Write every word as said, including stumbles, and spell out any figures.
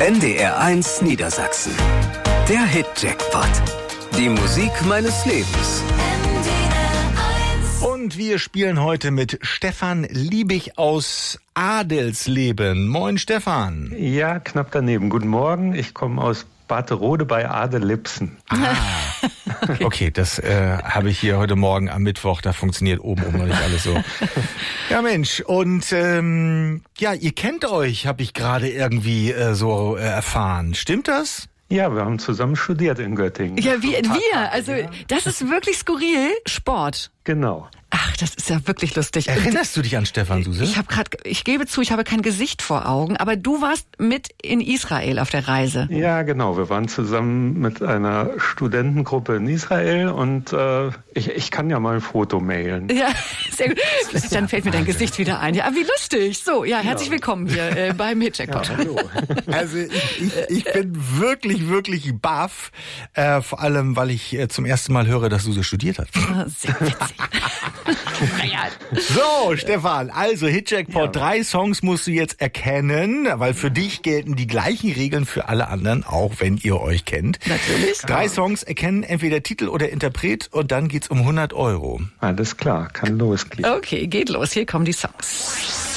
N D R eins Niedersachsen. Der Hit-Jackpot. Die Musik meines Lebens. Und wir spielen heute mit Stefan Liebig aus Adelsleben. Moin Stefan. Ja, knapp daneben. Guten Morgen, ich komme aus Barterode bei Adelipsen. Ah, okay, das äh, habe ich hier heute Morgen am Mittwoch, da funktioniert oben oben noch nicht alles so. Ja Mensch, und ähm, ja, ihr kennt euch, habe ich gerade irgendwie äh, so äh, erfahren. Stimmt das? Ja, wir haben zusammen studiert in Göttingen. Ja, wie wir. Also das ist wirklich skurril. Sport. Genau. Ach, das ist ja wirklich lustig. Erinnerst du dich an Stefan Suse? Ich habe gerade, ich gebe zu, ich habe kein Gesicht vor Augen, aber du warst mit in Israel auf der Reise. Ja, genau. Wir waren zusammen mit einer Studentengruppe in Israel und äh, ich, ich kann ja mal ein Foto mailen. Ja, sehr gut. Dann fällt mir dein Gesicht wieder ein. Ja, wie lustig. So, ja, herzlich ja. willkommen hier äh, beim Hit-Jackpot. Ja, hallo. Also ich, ich, ich bin wirklich, wirklich baff, äh, vor allem, weil ich äh, zum ersten Mal höre, dass Suse studiert hat. Sehr witzig. Naja. So, Stefan, also Hit-Jackpot, Ja. drei Songs musst du jetzt erkennen, weil für dich gelten die gleichen Regeln für alle anderen, auch wenn ihr euch kennt. Natürlich. Drei Songs erkennen entweder Titel oder Interpret und dann geht's um hundert Euro. Alles klar, kann losgehen. Okay, geht los. Hier kommen die Songs.